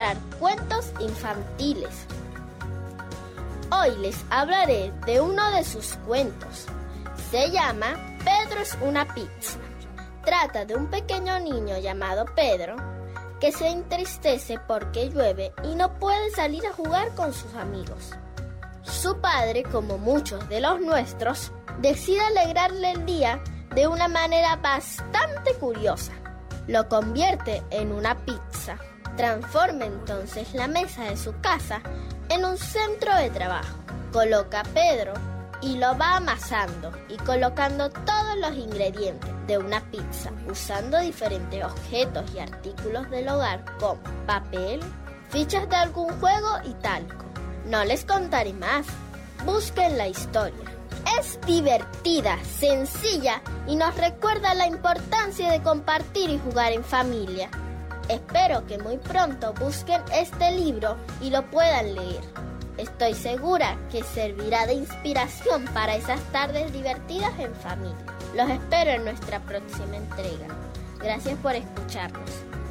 encontrar cuentos infantiles. Hoy les hablaré de uno de sus cuentos. Se llama Pedro es una pizza. Trata de un pequeño niño llamado Pedro que se entristece porque llueve y no puede salir a jugar con sus amigos. Su padre, como muchos de los nuestros, decide alegrarle el día de una manera bastante curiosa. Lo convierte en una pizza. Transforma entonces la mesa de su casa en un centro de trabajo. Coloca a Pedro y lo va amasando y colocando todos los ingredientes de una pizza, usando diferentes objetos y artículos del hogar como papel, fichas de algún juego y talco. No les contaré más. Busquen la historia. Es divertida, sencilla y nos recuerda la importancia de compartir y jugar en familia. Espero que muy pronto busquen este libro y lo puedan leer. Estoy segura que servirá de inspiración para esas tardes divertidas en familia. Los espero en nuestra próxima entrega. Gracias por escucharnos.